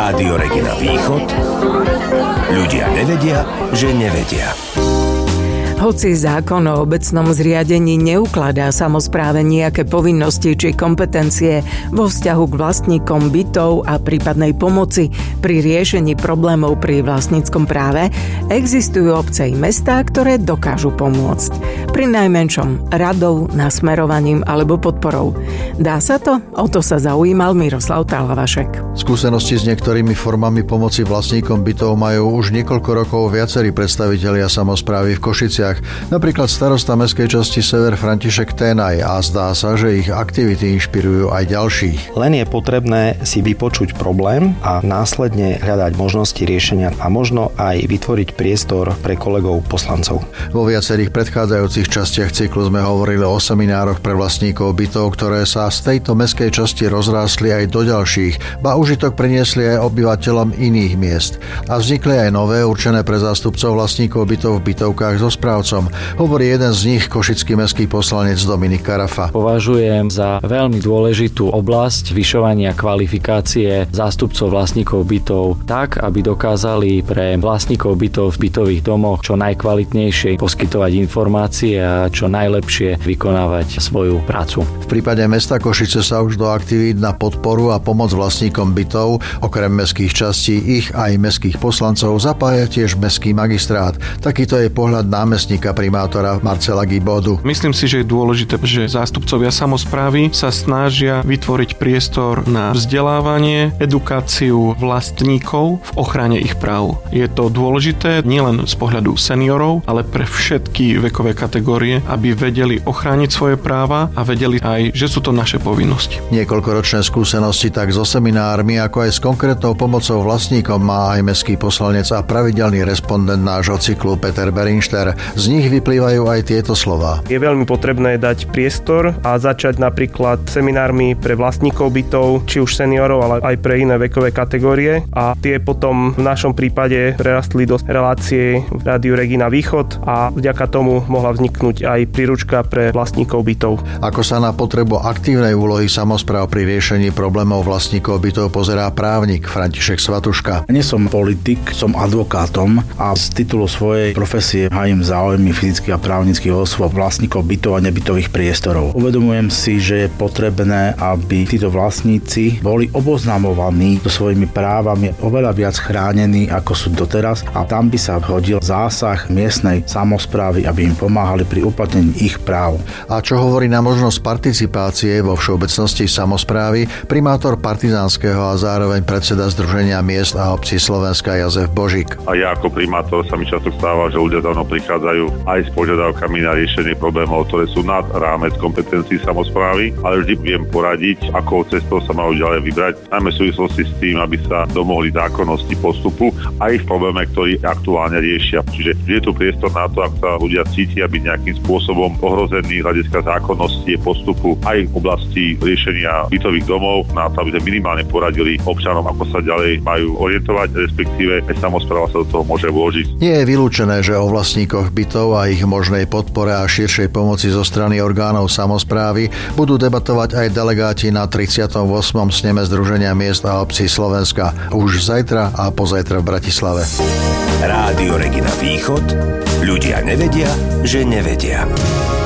Rádio Regina Východ. Ľudia nevedia, že nevedia. Hoci zákon o obecnom zriadení neukladá samospráve nejaké povinnosti či kompetencie vo vzťahu k vlastníkom bytov a prípadnej pomoci pri riešení problémov pri vlastníckom práve, existujú obce i mestá, ktoré dokážu pomôcť. Pri najmenšom radou, nasmerovaním alebo podporou. Dá sa to? O to sa zaujímal Miroslav Talavašek. Skúsenosti s niektorými formami pomoci vlastníkom bytov majú už niekoľko rokov viacerí predstavitelia samosprávy v Košiciach. Napríklad starosta mestskej časti Sever František Ténaj, a zdá sa, že ich aktivity inšpirujú aj ďalších. Len je potrebné si vypočuť problém a následne hľadať možnosti riešenia a možno aj vytvoriť priestor pre kolegov poslancov. Vo viacerých predchádzajúcich častiach cyklu sme hovorili o seminároch pre vlastníkov bytov, ktoré sa z tejto mestskej časti rozrástli aj do ďalších, ba užitok priniesli aj obyvateľom iných miest. A vznikli aj nové, určené pre zástupcov vlastníkov bytov v bytovkách so správcom. Hovorí jeden z nich, košický mestský poslanec Dominik Karafa. Považujem za veľmi dôležitú oblasť zvyšovania kvalifikácie zástupcov vlastníkov bytov tak, aby dokázali pre vlastníkov bytov v bytových domoch čo najkvalitnejšie poskytovať informácie a čo najlepšie vykonávať svoju prácu. V prípade mesta Košice sa už do aktivít na podporu a pomoc vlastníkom bytov, okrem mestských častí ich aj mestských poslancov, zapája tiež mestský magistrát. Takýto je pohľad námestníka primátora Marcela Gibodu. Myslím si, že je dôležité, že zástupcovia samosprávy sa snažia vytvoriť priestor na vzdelávanie, edukáciu vlastníkov v ochrane ich práv. Je to dôležité nielen z pohľadu seniorov, ale pre všetky vekové kategórie, aby vedeli ochrániť svoje práva a vedeli aj, že sú to naše povinnosti. Niekoľkoročné skúsenosti tak so seminármi, ako aj s konkrétnou pomocou vlastníkom má aj mestský poslanec a pravidelný respondent nášho cyklu Peter Berinšter. Z nich vyplývajú aj tieto slová. Je veľmi potrebné dať priestor a začať napríklad seminármi pre vlastníkov bytov, či už seniorov, ale aj pre iné vekové kategórie, a tie potom v našom prípade prerastli do relácie v Rádiu Regina Východ a vďaka tomu mohla vzniknúť aj príručka pre vlastníkov bytov. Ako sa na potrebu aktívnej úlohy samospráv pri riešení problémov vlastníkov bytov pozerá právnik František Svatuška. Nie som politik, som advokátom a z titulu svojej profesie hájim záujmy fyzických a právnických osôb, vlastníkov bytov a nebytových priestorov. Uvedomujem si, že je potrebné, aby títo vlastníci boli oboznamovaní so svojimi právami, oveľa viac chránení, ako sú doteraz, a tam by sa hodil zásah miestnej samosprávy, aby im pomáhali pri uplatnení ich práv. A čo hovorí na možnosť participácie vo všeobecnosti samosprávy primátor Partizánskeho a zároveň predseda Združenia miest a obcí Slovenska Jozef Božík. A ja ako primátor sa mi často stáva, že ľudia dávno prichádzajú aj s požiadavkami na riešenie problémov, ktoré sú nad rámec kompetencií samosprávy, ale vždy viem poradiť, akou cestou sa majú ďalej vybrať, najmä v súvislosti s tým, aby sa domohli zákonnosti postupu aj v probléme, ktorý aktuálne riešia. Čiže je tu priestor na to, ak sa ľudia cítia byť nejakým spôsobom ohrozený hľadiska zákonnosti postupu aj v oblasti riešenia bytových domov, na to, aby sme minimálne poradili občanom, ako sa ďalej majú orientovať, respektíve aj samospráva sa do toho môže vložiť. Nie je vylúčené, že o vlastníkoch bytov a ich možnej podpore a širšej pomoci zo strany orgánov samosprávy budú debatovať aj delegáti na 38. sneme Združenia miest a obcí Slovenska už zajtra a pozajtra v Bratislave. Rádio Regina Východ. Ľudia nevedia, že nevedia.